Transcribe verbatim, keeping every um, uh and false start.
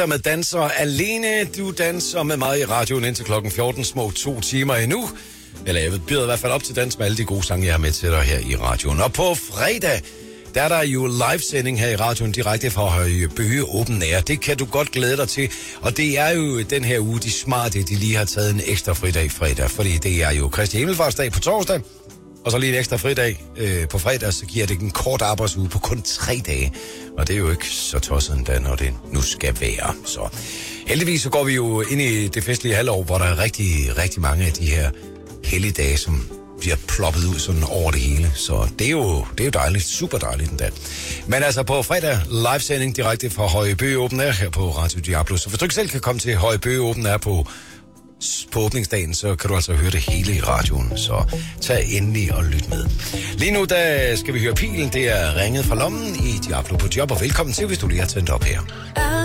Med danser alene. Du danser med mig i radioen indtil klokken fjorten, små to timer endnu. Eller jeg byder i hvert fald op til dans med alle de gode sange, jeg har med til dig her i radioen. Og på fredag, der er der jo livesending her i radioen direkte fra Høje Bøge Open Air. Det kan du godt glæde dig til. Og det er jo den her uge, de smarte, de lige har taget en ekstra fridag fredag. Fordi det er jo Kristi Himmelfartsdag på torsdag. Og så lige en ekstra fridag øh, på fredag, så giver det en kort arbejdsuge på kun tre dage. Og det er jo ikke så tosset endda, når det nu skal være. Så heldigvis så går vi jo ind i det festlige halvår, hvor der er rigtig, rigtig mange af de her helligdage, som bliver ploppet ud sådan over det hele. Så det er jo, det er jo dejligt, super dejligt endda. Men altså på fredag, livesending direkte fra Høje Bøge Open Air her på Radio Diablo. Så hvis du ikke selv kan komme til Høje Bøge Open Air på på åbningsdagen, så kan du altså høre det hele i radioen. Så tag endelig og lyt med. Lige nu, der skal vi høre Pilen. Det er ringet fra lommen i Diablo på job, og velkommen til, hvis du lige har tændt op her.